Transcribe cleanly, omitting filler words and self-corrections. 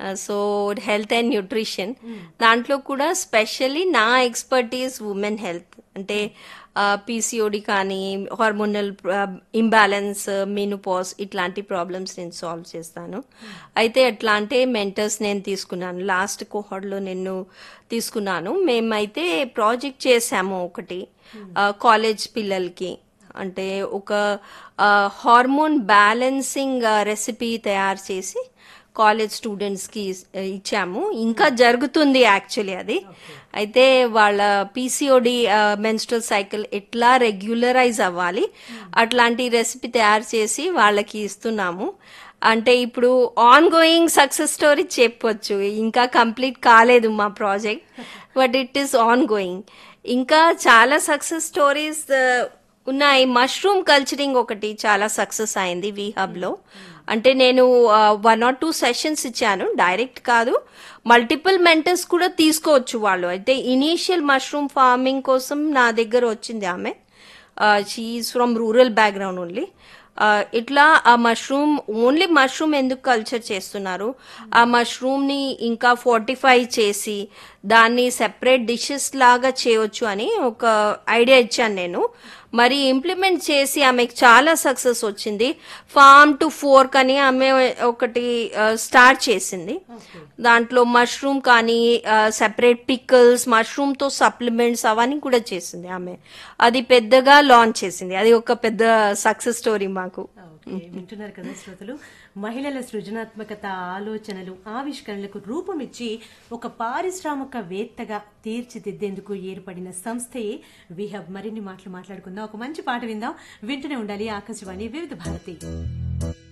So health and nutrition దాంట్లో కూడా specially నా ఎక్స్పర్టీస్ ఉమెన్ హెల్త్ అంటే పీసీఓడి కానీ హార్మోనల్ ఇంబ్యాలెన్స్ మెనోపాజ్ ఇట్లాంటి ప్రాబ్లమ్స్ నేను సాల్వ్ చేస్తాను. అయితే అట్లాంటి మెంటర్స్ నేను తీసుకున్నాను. లాస్ట్ కోహర్డ్లో నేను తీసుకున్నాను. మేమైతే ప్రాజెక్ట్ చేసాము ఒకటి కాలేజ్ పిల్లలకి. అంటే ఒక హార్మోన్ బ్యాలెన్సింగ్ రెసిపీ తయారు చేసి కాలేజ్ స్టూడెంట్స్కి ఇచ్చాము. ఇంకా జరుగుతుంది యాక్చువల్లీ అది. అయితే వాళ్ళ పీసీఓడి మెన్స్ట్రల్ సైకిల్ ఎట్లా రెగ్యులరైజ్ అవ్వాలి అట్లాంటి రెసిపీ తయారు చేసి వాళ్ళకి ఇస్తున్నాము. అంటే ఇప్పుడు ఆన్ గోయింగ్ సక్సెస్ స్టోరీ చెప్పొచ్చు. ఇంకా కంప్లీట్ కాలేదు మా project, but it is on going. ఇంకా చాలా సక్సెస్ స్టోరీస్ ఉన్నాయి. మష్రూమ్ కల్చరింగ్ ఒకటి చాలా సక్సెస్ అయింది వి హబ్లో. అంటే నేను 1 or 2 సెషన్స్ ఇచ్చాను, డైరెక్ట్ కాదు. మల్టిపుల్ మెంటర్స్ కూడా తీసుకోవచ్చు వాళ్ళు. అయితే ఇనీషియల్ మష్రూమ్ ఫార్మింగ్ కోసం నా దగ్గర వచ్చింది ఆమె. She's from rural background only. ఇట్లా ఆ మష్రూమ్ ఓన్లీ మష్రూమ్ ఎందుకు కల్చర్ చేస్తున్నారు, ఆ మష్రూమ్ని ఇంకా ఫోర్టిఫై చేసి దాన్ని సెపరేట్ డిషెస్ లాగా చేయొచ్చు అని ఒక ఐడియా ఇచ్చాను నేను. మరి ఇంప్లిమెంట్ చేసి ఆమెకు చాలా సక్సెస్ వచ్చింది. ఫార్మ్ టు ఫోర్క్ అని ఆమె ఒకటి స్టార్ట్ చేసింది. దాంట్లో మష్రూమ్ కానీ సెపరేట్ పికల్స్, మష్రూమ్తో సప్లిమెంట్స్ అవన్నీ కూడా చేసింది ఆమె. అది పెద్దగా లాంచ్ చేసింది. అది ఒక పెద్ద సక్సెస్ స్టోరీ మాకు. వింటున్నారు కదా శ్రోతలు, మహిళల సృజనాత్మకత, ఆలోచనలు, ఆవిష్కరణలకు రూపమిచ్చి ఒక పారిశ్రామికవేత్తగా తీర్చిదిద్దేందుకు ఏర్పడిన సంస్థయే వి హబ్. మరిన్ని మాటలు మాట్లాడుకుందాం. ఒక మంచి పాట విందాం. వింటూనే ఉండాలి ఆకాశవాణి వివిధ భారతి.